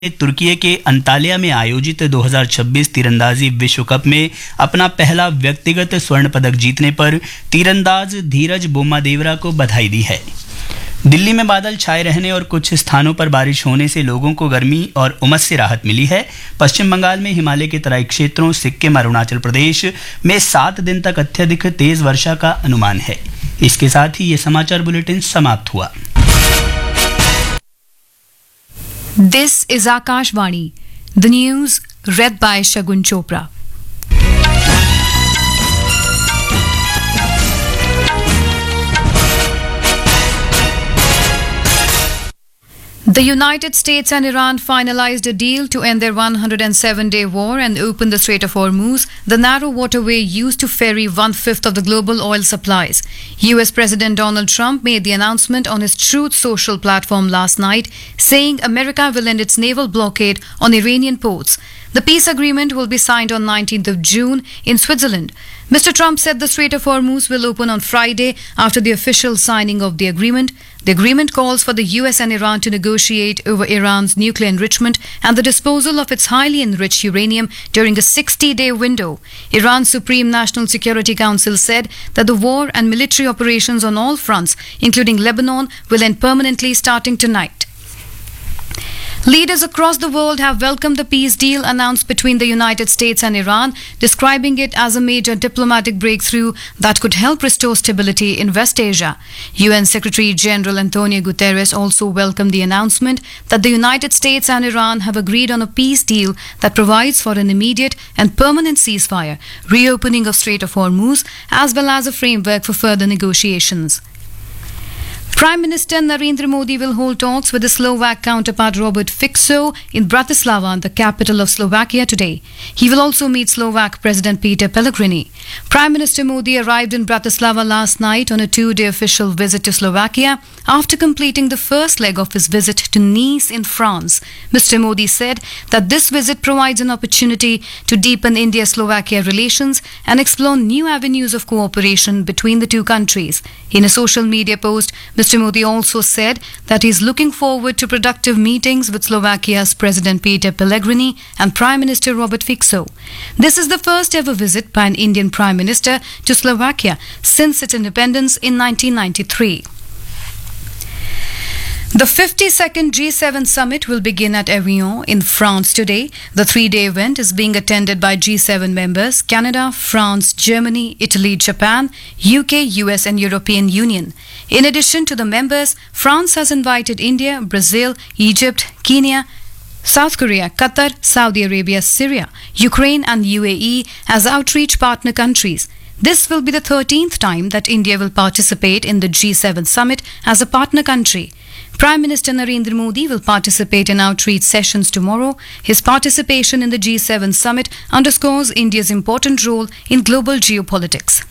तुर्की के अंतालिया में आयोजित 2026 तीरंदाजी विश्व कप में अपना पहला व्यक्तिगत स्वर्ण पदक जीतने पर तीरंदाज धीरज बोम्मादेवरा को बधाई दी है। दिल्ली में बादल छाए रहने और कुछ स्थानों पर बारिश होने से लोगों को गर्मी और उमस से राहत मिली है। पश्चिम बंगाल में हिमालय के तराई क्षेत्रों, सिक्किम, अरुणाचल प्रदेश में 7 दिन तक अत्यधिक तेज वर्षा का अनुमान है। इसके साथ ही ये समाचार बुलेटिन समाप्त हुआ। This is Akashvani. The news read by Shagun Chopra. The United States and Iran finalized a deal to end their 107-day war and open the Strait of Hormuz, the narrow waterway used to ferry 1/5 of the global oil supplies. US President Donald Trump made the announcement on his Truth Social platform last night, saying America will end its naval blockade on Iranian ports. The peace agreement will be signed on 19th of June in Switzerland. Mr. Trump said the Strait of Hormuz will open on Friday after the official signing of the agreement. The agreement calls for the US and Iran to negotiate over Iran's nuclear enrichment and the disposal of its highly enriched uranium during a 60-day window. Iran's Supreme National Security Council said that the war and military operations on all fronts, including Lebanon, will end permanently starting tonight. Leaders across the world have welcomed the peace deal announced between the United States and Iran, describing it as a major diplomatic breakthrough that could help restore stability in West Asia. UN Secretary General Antonio Guterres also welcomed the announcement that the United States and Iran have agreed on a peace deal that provides for an immediate and permanent ceasefire, reopening of Strait of Hormuz, as well as a framework for further negotiations. Prime Minister Narendra Modi will hold talks with his Slovak counterpart Robert Fico in Bratislava, the capital of Slovakia, today. He will also meet Slovak President Peter Pellegrini. Prime Minister Modi arrived in Bratislava last night on a 2-day official visit to Slovakia after completing the first leg of his visit to Nice in France. Mr. Modi said that this visit provides an opportunity to deepen India-Slovakia relations and explore new avenues of cooperation between the two countries. In a social media post, Mr. Modi also said that he is looking forward to productive meetings with Slovakia's President Peter Pellegrini and Prime Minister Robert Fico. This is the first ever visit by an Indian Prime Minister to Slovakia since its independence in 1993. The 52nd G7 summit will begin at Evian in France today. The 3-day event is being attended by G7 members Canada, France, Germany, Italy, Japan, UK, US and European Union. In addition to the members, France has invited India, Brazil, Egypt, Kenya, South Korea, Qatar, Saudi Arabia, Syria, Ukraine and UAE as outreach partner countries. This will be the 13th time that India will participate in the G7 summit as a partner country. Prime Minister Narendra Modi will participate in outreach sessions tomorrow. His participation in the G7 summit underscores India's important role in global geopolitics.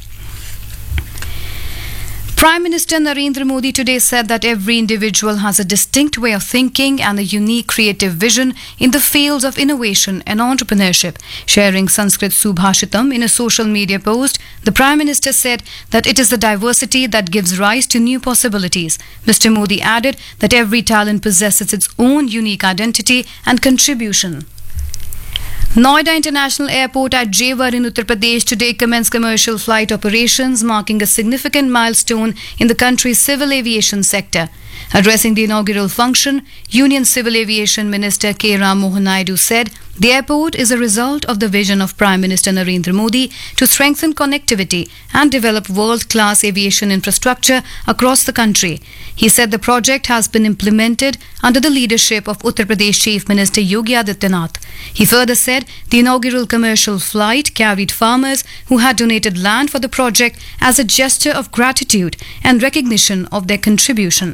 Prime Minister Narendra Modi today said that every individual has a distinct way of thinking and a unique creative vision in the fields of innovation and entrepreneurship. Sharing Sanskrit Subhashitam in a social media post, the Prime Minister said that it is the diversity that gives rise to new possibilities. Mr. Modi added that every talent possesses its own unique identity and contribution. Noida International Airport at Jewar in Uttar Pradesh today commenced commercial flight operations, marking a significant milestone in the country's civil aviation sector. Addressing the inaugural function, Union Civil Aviation Minister K. Ram Mohan Naidu said the airport is a result of the vision of Prime Minister Narendra Modi to strengthen connectivity and develop world-class aviation infrastructure across the country. He said the project has been implemented under the leadership of Uttar Pradesh Chief Minister Yogi Adityanath. He further said the inaugural commercial flight carried farmers who had donated land for the project as a gesture of gratitude and recognition of their contribution.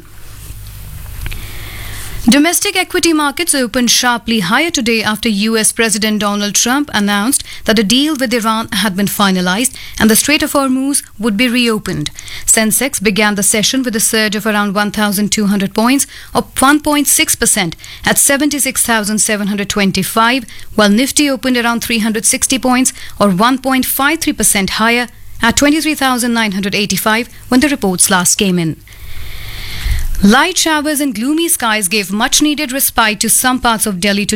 Domestic equity markets opened sharply higher today after US President Donald Trump announced that a deal with Iran had been finalized and the Strait of Hormuz would be reopened. Sensex began the session with a surge of around 1,200 points, or 1.6% at 76,725, while Nifty opened around 360 points, or 1.53% higher at 23,985 when the reports last came in. Light showers and gloomy skies gave much needed respite to some parts of Delhi